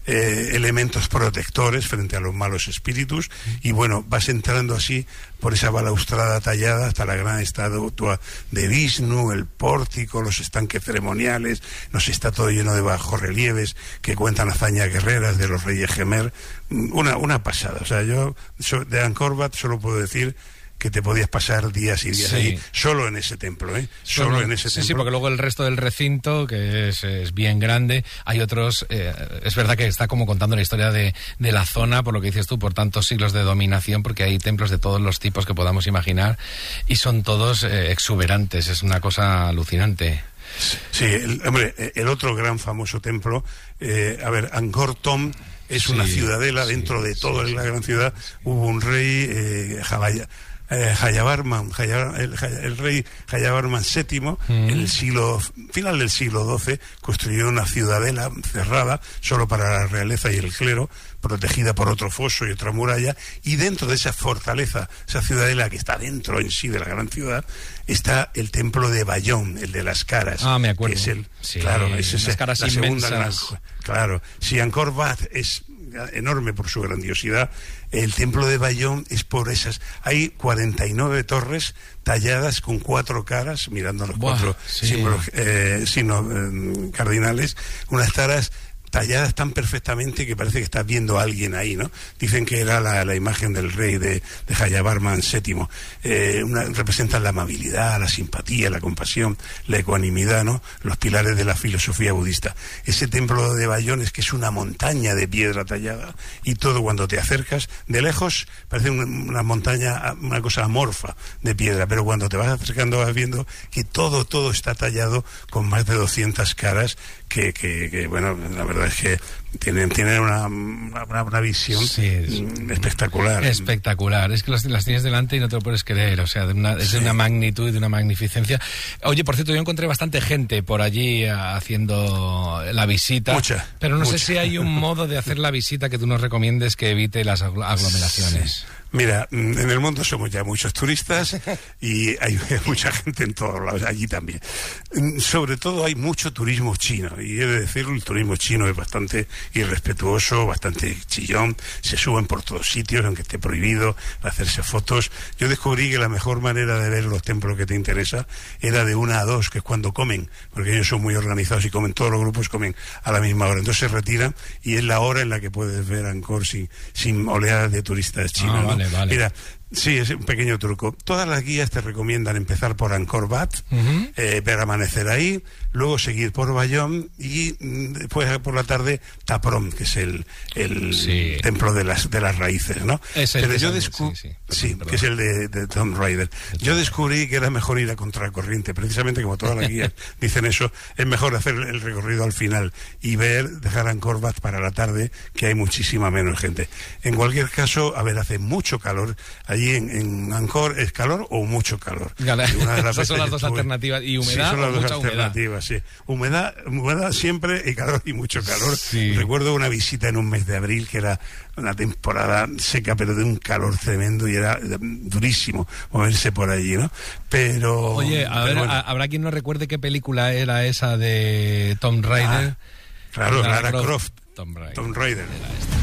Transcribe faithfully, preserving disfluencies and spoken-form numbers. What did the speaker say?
eh, elementos protectores frente a los malos espíritus, y bueno, vas entrando así por esa balaustrada tallada hasta la gran estatua de Vishnu, el pórtico, los estanques ceremoniales, no sé, está todo lleno de bajorrelieves que cuentan hazañas guerreras de los reyes Gemer, una, una pasada. O sea, yo de Angkor Wat solo puedo decir que te podías pasar días y días, sí, ahí, solo en ese templo, ¿eh? Solo, solo en ese sí, templo. Sí, porque luego el resto del recinto, que es, es bien grande, hay otros, eh, es verdad que está como contando la historia de, de la zona, por lo que dices tú, por tantos siglos de dominación, porque hay templos de todos los tipos que podamos imaginar, y son todos eh, exuberantes, es una cosa alucinante. Sí, el, hombre, el otro gran famoso templo, eh, a ver, Angkor Thom, es sí, una ciudadela, sí, dentro de toda sí, la gran ciudad. Hubo un rey, eh, Jalaya, Eh, Jayavarman, Jayavar, el, el rey Jayavarman séptimo, mm. en el siglo final del siglo doce, construyó una ciudadela cerrada solo para la realeza y el clero, protegida por otro foso y otra muralla, y dentro de esa fortaleza, esa ciudadela que está dentro en sí de la gran ciudad, está el templo de Bayón, el de las caras. Ah, me acuerdo. Que es el, sí, claro, es ese, las caras la segunda gran, inmensas. claro, si Angkor Wat es enorme por su grandiosidad, el templo de Bayón es por esas, hay cuarenta y nueve torres talladas con cuatro caras, mirando los Buah, cuatro sí. símbolos, eh, signos eh, cardinales, unas caras talladas tan perfectamente que parece que estás viendo a alguien ahí, ¿no? Dicen que era la, la imagen del rey de, de Jayavarman séptimo. Eh, una, representan la amabilidad, la simpatía, la compasión, la ecuanimidad, ¿no? Los pilares de la filosofía budista. Ese templo de Bayón es que es una montaña de piedra tallada, y todo cuando te acercas, de lejos parece una, una montaña, una cosa amorfa de piedra, pero cuando te vas acercando vas viendo que todo, todo está tallado con más de doscientas caras, que, que, que bueno, la verdad es que tienen, tienen una, una, una visión sí, es, espectacular. Espectacular, es que las, las tienes delante y no te lo puedes creer, o sea, de una, es sí. de una magnitud y de una magnificencia. Oye, por cierto, yo encontré bastante gente por allí haciendo la visita, mucha, pero no mucha. sé si hay un modo de hacer la visita que tú nos recomiendes que evite las aglomeraciones. Sí. Mira, en el mundo somos ya muchos turistas y hay mucha gente en todos lados, allí también. Sobre todo hay mucho turismo chino, y he de decirlo, el turismo chino es bastante irrespetuoso, bastante chillón, se suben por todos sitios, aunque esté prohibido hacerse fotos. Yo descubrí que la mejor manera de ver los templos que te interesa era de una a dos, que es cuando comen, porque ellos son muy organizados y comen, todos los grupos comen a la misma hora, entonces se retiran y es la hora en la que puedes ver Angkor sin, sin oleadas de turistas chinos. Ah, ¿no? Vale, vale. Mira, sí, es un pequeño truco. Todas las guías te recomiendan empezar por Angkor Wat, uh-huh. eh, ver amanecer ahí, luego seguir por Bayón y mm, después por la tarde Taprom, que es el, el sí. templo de las de las raíces, ¿no? Es el Pero de yo descubrí, sí, sí, sí, perdón. que es el de, de Tomb Raider. Yo descubrí que era mejor ir a contracorriente, precisamente como todas las guías dicen eso, es mejor hacer el recorrido al final y ver, dejar Angkor Wat para la tarde, que hay muchísima menos gente. En cualquier caso, a ver, hace mucho calor. Allí en, en Angkor es calor o mucho calor. Una de las Esas son las dos estuve, alternativas. ¿Y humedad? Sí, son las o dos mucha alternativas, humedad? sí. Humedad, humedad siempre, y calor y mucho calor. Sí. Recuerdo una visita en un mes de abril, que era una temporada seca, pero de un calor tremendo, y era durísimo moverse por allí, ¿no? Pero... Oye, a pero ver, bueno. ¿habrá quien no recuerde qué película era esa de Tomb Raider? Ah, claro, Lara Croft. Tomb Raider. Tomb Raider.